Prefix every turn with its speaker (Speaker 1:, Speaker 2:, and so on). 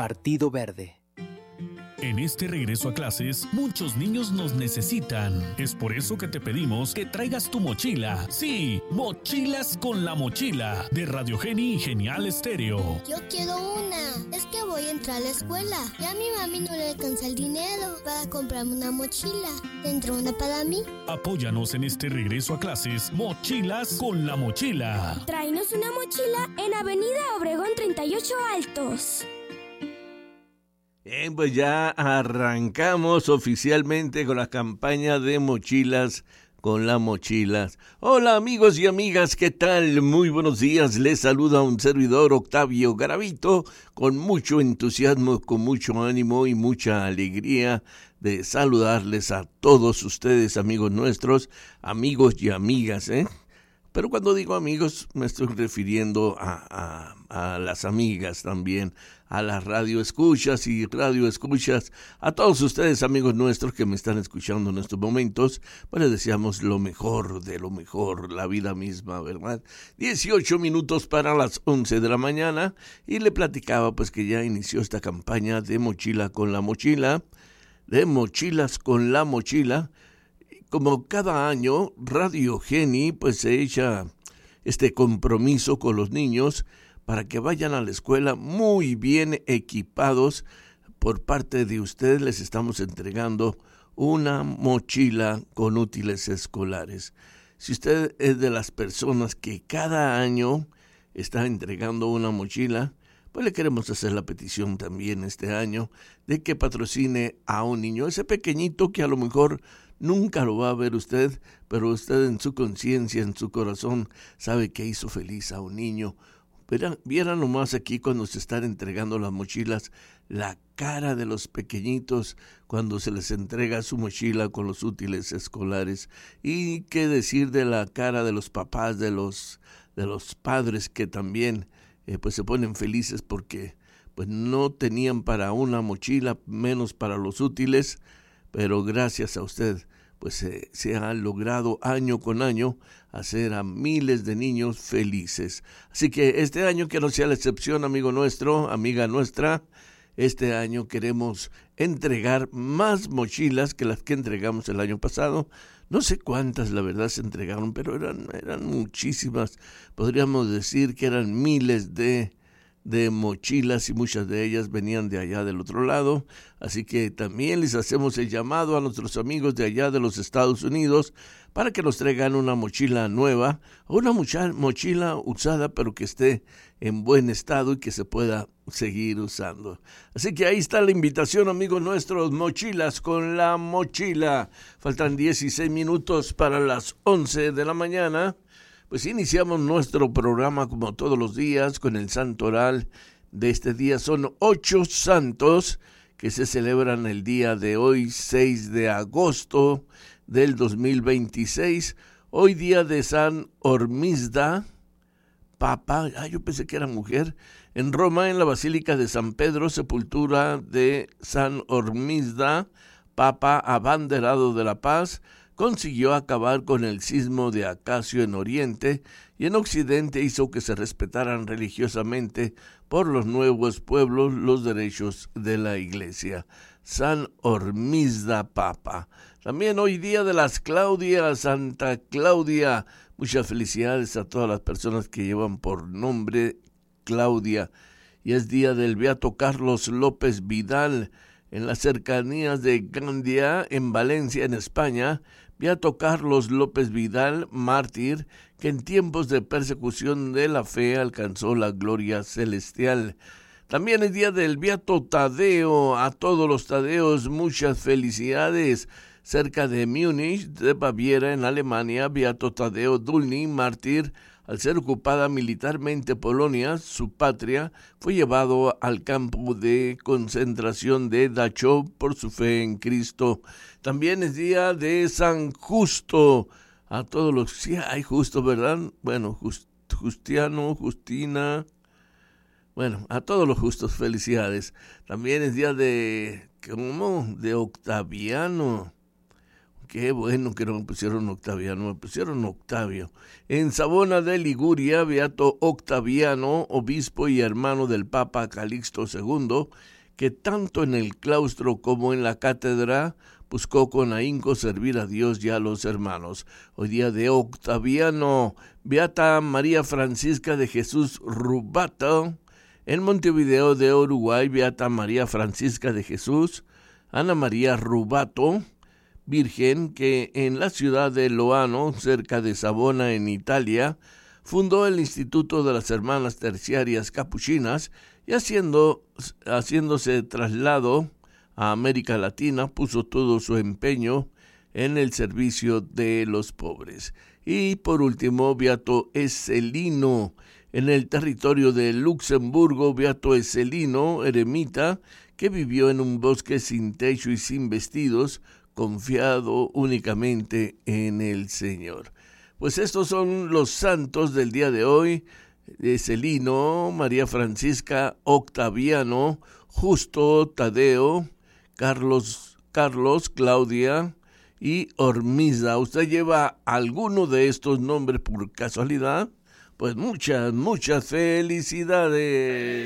Speaker 1: Partido Verde.
Speaker 2: En este regreso a clases, muchos niños nos necesitan. Es por eso que te pedimos que traigas tu mochila. Sí, Mochilas con la Mochila, de Radio Geni y Genial Estéreo.
Speaker 3: Yo quiero una. Es que voy a entrar a la escuela. Ya a mi mami no le alcanza el dinero para comprarme una mochila. ¿Tendrá una para mí?
Speaker 2: Apóyanos en este regreso a clases, Mochilas con la Mochila.
Speaker 4: Tráenos una mochila en Avenida Obregón 38 Altos.
Speaker 5: Bien, pues ya arrancamos oficialmente con la campaña de Mochilas con la Mochilas. Hola amigos y amigas, ¿qué tal? Muy buenos días, les saluda un servidor Octavio Garavito, con mucho entusiasmo, con mucho ánimo y mucha alegría de saludarles a todos ustedes, amigos nuestros, amigos y amigas, Pero cuando digo amigos, me estoy refiriendo a las amigas también, a las radioescuchas y radioescuchas, a todos ustedes, amigos nuestros que me están escuchando en estos momentos, pues les deseamos lo mejor de lo mejor, la vida misma, ¿verdad? 18 minutos para las 11 de la mañana, y le platicaba pues que ya inició esta campaña de Mochila con la Mochila, de Mochilas con la Mochila. Como cada año, Radio Geni pues se echa este compromiso con los niños para que vayan a la escuela muy bien equipados. Por parte de ustedes les estamos entregando una mochila con útiles escolares. Si usted es de las personas que cada año está entregando una mochila, pues le queremos hacer la petición también este año de que patrocine a un niño, ese pequeñito que a lo mejor nunca lo va a ver usted, pero usted en su conciencia, en su corazón, sabe que hizo feliz a un niño. Vieran nomás aquí cuando se están entregando las mochilas, la cara de los pequeñitos cuando se les entrega su mochila con los útiles escolares. Y qué decir de la cara de los papás, de los padres que también pues se ponen felices porque pues no tenían para una mochila, menos para los útiles, pero gracias a usted pues se ha logrado año con año hacer a miles de niños felices. Así que este año que no sea la excepción, amigo nuestro, amiga nuestra, este año queremos entregar más mochilas que las que entregamos el año pasado. No sé cuántas, la verdad, se entregaron, pero eran muchísimas. Podríamos decir que eran miles de mochilas y muchas de ellas venían de allá del otro lado, así que también les hacemos el llamado a nuestros amigos de allá de los Estados Unidos para que nos traigan una mochila nueva o una mochila usada pero que esté en buen estado y que se pueda seguir usando. Así que ahí está la invitación, amigos nuestros, Mochilas con la Mochila. Faltan 16 minutos para las 11 de la mañana. Pues iniciamos nuestro programa como todos los días con el santo oral de este día. Son 8 santos que se celebran el día de hoy, 6 de agosto del 2026. Hoy día de San Hormisda, Papa, yo pensé que era mujer. En Roma, en la Basílica de San Pedro, sepultura de San Hormisda, Papa abanderado de la paz, consiguió acabar con el cisma de Acacio en Oriente y en Occidente hizo que se respetaran religiosamente por los nuevos pueblos los derechos de la Iglesia. San Hormisda Papa. También hoy día de las Claudias, Santa Claudia. Muchas felicidades a todas las personas que llevan por nombre Claudia. Y es día del Beato Carlos López Vidal. En las cercanías de Gandia, en Valencia, en España, Beato Carlos López Vidal, mártir, que en tiempos de persecución de la fe alcanzó la gloria celestial. También es día del Beato Tadeo. A todos los Tadeos, muchas felicidades. Cerca de Múnich, de Baviera, en Alemania, Beato Tadeo Dulny, mártir, al ser ocupada militarmente Polonia, su patria, fue llevado al campo de concentración de Dachau por su fe en Cristo. También es día de San Justo. A todos los... Sí, hay justo, ¿verdad? Bueno, Justiano, Justina... Bueno, a todos los justos, felicidades. También es día de... ¿Cómo? De Octaviano. Qué bueno que no me pusieron Octaviano, me pusieron Octavio. En Savona de Liguria, beato Octaviano, obispo y hermano del Papa Calixto II, que tanto en el claustro como en la cátedra buscó con ahínco servir a Dios y a los hermanos. Hoy día de Octaviano, beata María Francisca de Jesús Rubato. En Montevideo de Uruguay, beata María Francisca de Jesús Ana María Rubato, virgen, que en la ciudad de Loano, cerca de Savona, en Italia, fundó el Instituto de las Hermanas Terciarias Capuchinas y haciéndose traslado a América Latina, puso todo su empeño en el servicio de los pobres. Y por último, beato Ecelino, en el territorio de Luxemburgo, beato Ecelino, eremita, que vivió en un bosque sin techo y sin vestidos, confiado únicamente en el Señor. Pues estos son los santos del día de hoy: Celino, María Francisca, Octaviano, Justo, Tadeo, Carlos, Claudia y Hormiza. ¿Usted lleva alguno de estos nombres por casualidad? Pues muchas felicidades.